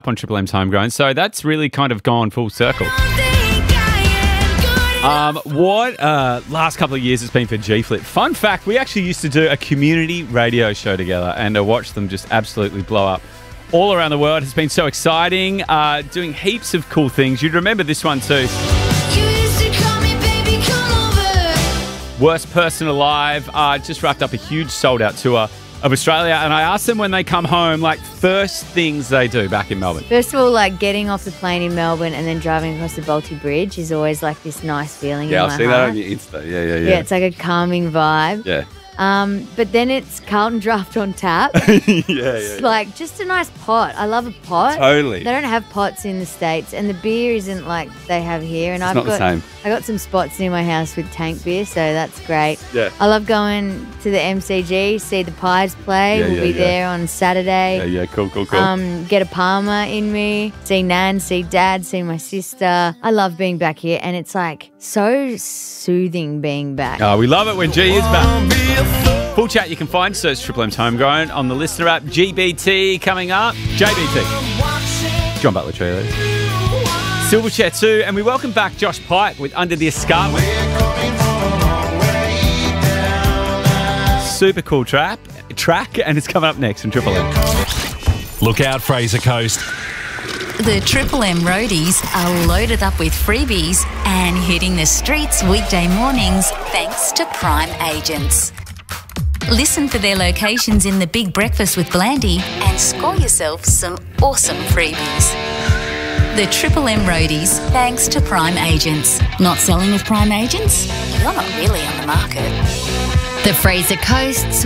on Triple M's Homegrown. So that's really kind of gone full circle. Last couple of years it's been for G-Flip. Fun fact, we actually used to do a community radio show together and watch them just absolutely blow up all around the world. It's been so exciting, doing heaps of cool things. You'd remember this one too. Worst Person Alive just wrapped up a huge sold-out tour of Australia, and I asked them when they come home, first things they do back in Melbourne. First of all, getting off the plane in Melbourne and then driving across the Balti Bridge is always this nice feeling in my heart. Yeah, I've seen that on your Insta. Yeah. Yeah, it's like a calming vibe. Yeah. But then it's Carlton Draft on tap. It's just a nice pot. I love a pot. Totally. They don't have pots in the States, and the beer isn't like they have here. And the same. I got some spots near my house with tank beer, so that's great. Yeah. I love going to the MCG, see the Pies play. We'll be there on Saturday. Yeah, cool. Get a Palmer in me, see Nan, see Dad, see my sister. I love being back here, and it's so soothing being back. Oh, we love it when G is back. Full chat you can find, search Triple M's Homegrown on the listener app. GBT coming up. JBT. John Butler Trio. Silverchair 2, and we welcome back Josh Pike with Under the Escarpment. Super cool track, and it's coming up next on Triple M. Look out, Fraser Coast. The Triple M roadies are loaded up with freebies and hitting the streets weekday mornings thanks to Prime Agents. Listen for their locations in the Big Breakfast with Blandy and score yourself some awesome freebies. The Triple M roadies, thanks to Prime Agents. Not selling with Prime Agents? You're not really on the market. The Fraser Coast's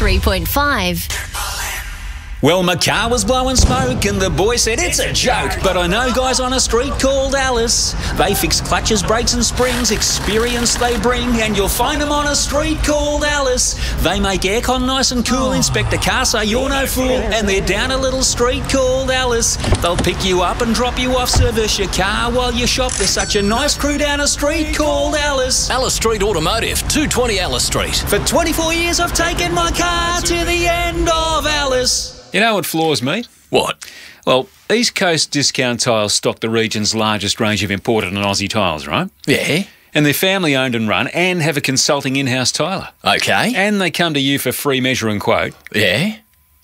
103.5. Well, my car was blowing smoke and the boy said it's a joke. But I know guys on a street called Alice. They fix clutches, brakes and springs, experience they bring, and you'll find them on a street called Alice. They make aircon nice and cool, inspect the car so you're no fool, and they're down a little street called Alice. They'll pick you up and drop you off, service your car while you shop. There's such a nice crew down a street called Alice. Alice Street Automotive, 220 Alice Street. For 24 years I've taken my car to the end of Alice. You know what floors me? What? Well, East Coast Discount Tiles stock the region's largest range of imported and Aussie tiles, right? Yeah. And they're family owned and run and have a consulting in-house tiler. Okay. And they come to you for free measure and quote. Yeah.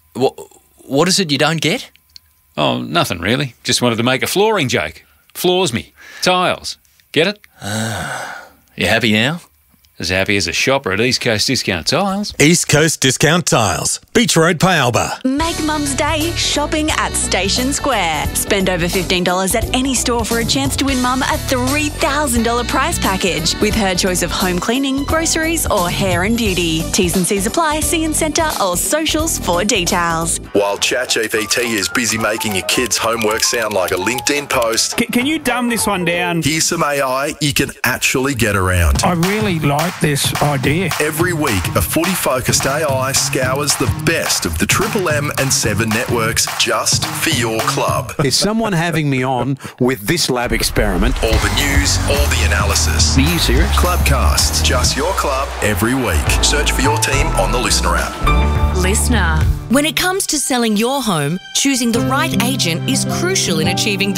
What is it you don't get? Oh, nothing really. Just wanted to make a flooring joke. Floors me. Tiles. Get it? You happy now? As happy as a shopper at East Coast Discount Tiles. East Coast Discount Tiles. Beach Road, Paalba. Make Mum's Day shopping at Station Square. Spend over $15 at any store for a chance to win Mum a $3,000 prize package with her choice of home cleaning, groceries or hair and beauty. T's and C's apply. See in centre or socials for details. While ChatGPT is busy making your kids' homework sound like a LinkedIn post, can you dumb this one down? Here's some AI you can actually get around. I really like this idea. Every week, a footy-focused AI scours the best of the Triple M and 7 networks just for your club. Is someone having me on with this lab experiment? All the news, all the analysis. Are you serious? Clubcasts, just your club every week. Search for your team on the Listener app. Listener. When it comes to selling your home, choosing the right agent is crucial in achieving